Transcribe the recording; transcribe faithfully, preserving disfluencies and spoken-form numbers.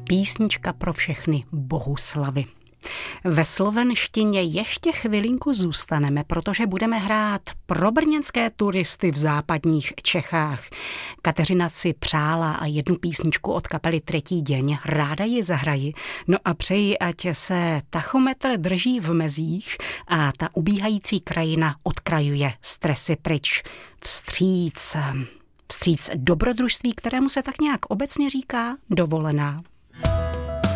písnička pro všechny Bohuslavy. Ve slovenštině ještě chvilinku zůstaneme, protože budeme hrát pro brněnské turisty v západních Čechách. Kateřina si přála a jednu písničku od kapely Třetí deň, ráda ji zahraji. No a přeji, ať se tachometr drží v mezích a ta ubíhající krajina odkrajuje stresy pryč. Vstříc, vstříc dobrodružství, kterému se tak nějak obecně říká dovolená.